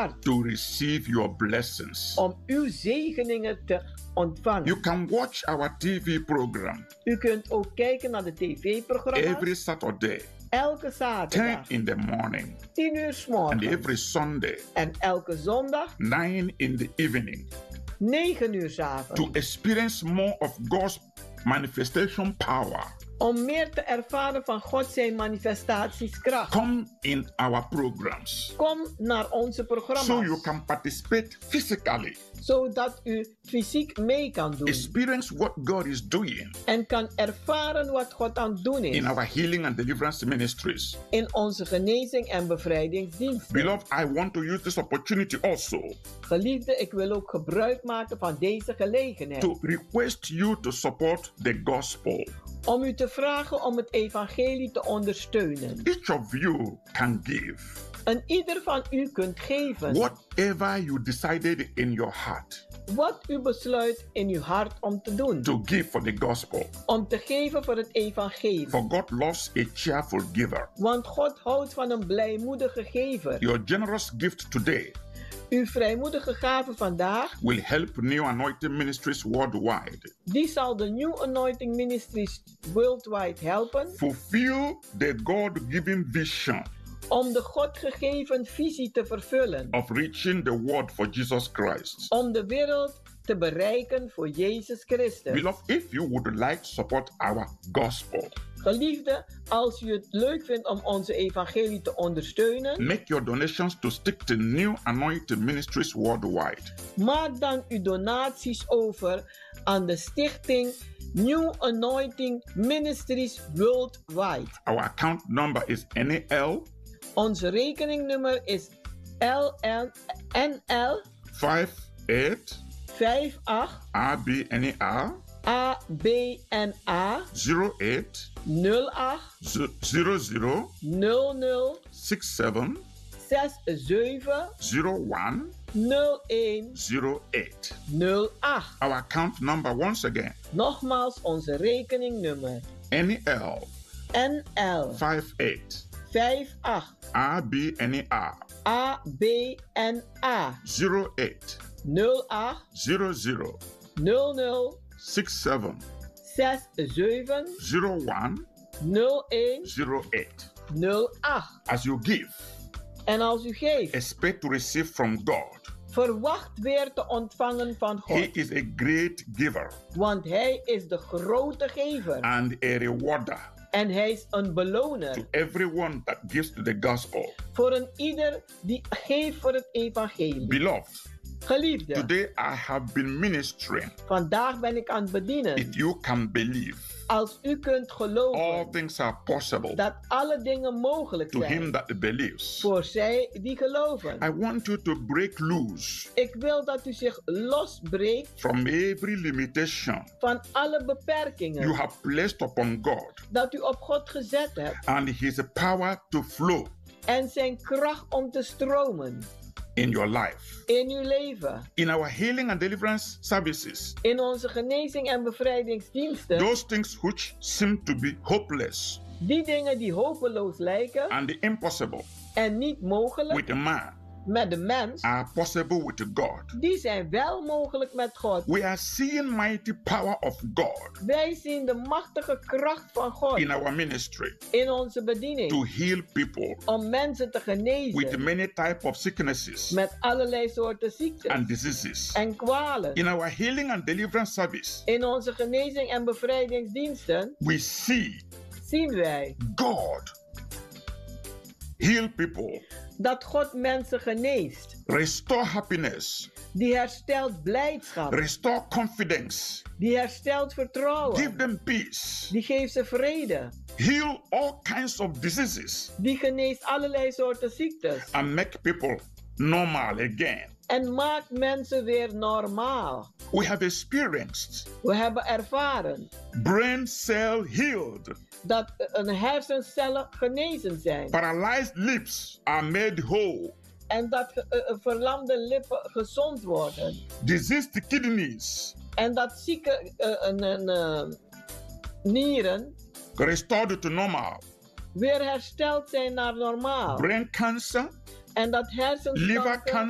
hart. to receive your blessings. Om uw zegeningen te ontvangen. You can watch our TV program U kunt ook kijken naar de tv-programma's. every Saturday, Elke 10 zaterdag. in the morning, 10 uur 's and morgens. every Sunday, En elke zondag 9 in the evening, 9 uur 's avonds. to experience more of God's manifestation power. Om meer te ervaren van God zijn manifestatieskracht. Come in our programs Kom naar onze programma's. so you can participate physically, Zodat u fysiek mee kan doen. experience what God is doing En kan ervaren wat God aan het doen is. in our healing and deliverance ministries. In onze genezing en bevrijdingsdiensten. Beloved, I want to use this opportunity also Geliefde, ik wil ook gebruik maken van deze gelegenheid. to request you to support the gospel. Om u te vragen om het evangelie te ondersteunen. Each of you can give En ieder van u kunt geven whatever you decided in your heart wat u besluit in uw hart om te doen. to give for the gospel. Om te geven voor het evangelie. For God loves a cheerful giver. Want God houdt van een blijmoedige gever. Your generous gift today Uw vrijmoedige gave vandaag, will help New Anointing Ministries worldwide die zal de New Anointing Ministries worldwide helpen fulfill the God-given vision om de God gegeven visie te vervullen. of reaching the world for Jesus Christ. Om de wereld te bereiken voor Jezus Christus. Beloved, if you would like to support our gospel, Geliefde, als u het leuk vindt om onze evangelie te ondersteunen, make your donations to stick to New Anointing Ministries worldwide. maak dan uw donaties over aan de stichting New Anointing Ministries Worldwide. Our account number is NAL Onze rekeningnummer is NL 58 58 ABNAR ABNA 08 08 00 00 67 67 01 01 08. 08. Our account number once again, Nogmaals onze rekeningnummer NAL NL 58 58 ABNAR ABNA 08 08 00 00 67 67 01 01 08. 08. As you give, En als u geeft, expect to receive from God. verwacht weer te ontvangen van He God. is a great giver Want Hij is de grote gever. and a rewarder En Hij is een to beloner everyone that gives to the gospel. voor een ieder die geeft voor het evangelie. Beloved, Geliefde, today I have been ministering. vandaag ben ik aan het bedienen. If you can believe, Als u kunt all geloven things are possible dat alle dingen mogelijk to him zijn that believes. voor zij die geloven. I want you to break loose Ik wil dat u zich losbreekt from every limitation van alle you beperkingen have placed upon God dat u op God gezet hebt and his power to flow en zijn kracht om te stromen in your life. in uw leven. In our healing and deliverance services, In onze genezing en bevrijdingsdiensten, those things which seem to be hopeless die dingen die hopeloos lijken and impossible en niet mogelijk with a man met de mens, are possible with God. die zijn wel mogelijk met God. We are seeing mighty power of God Wij zien de machtige kracht van God in our ministry in onze to bediening heal people om mensen te with genezen many type of sicknesses met allerlei soorten ziektes and diseases. en kwalen. In our healing and deliverance service, In onze genezing en bevrijdingsdiensten we see zien wij God heal people, dat God mensen geneest. restore happiness, Die herstelt blijdschap. restore confidence, Die herstelt give vertrouwen. them peace, Die geeft ze vrede. heal all kinds of diseases, Die geneest allerlei soorten ziektes. and make people normal again. En maakt mensen weer normaal. We have experienced We hebben ervaren brain cell healed, dat een hersencellen genezen zijn. paralyzed lips are made whole, En dat verlamde lippen gezond worden. diseased kidneys En dat zieke nieren restored to normal, weer hersteld zijn naar normaal. brain cancer, En dat liver hersenkanker, cancer,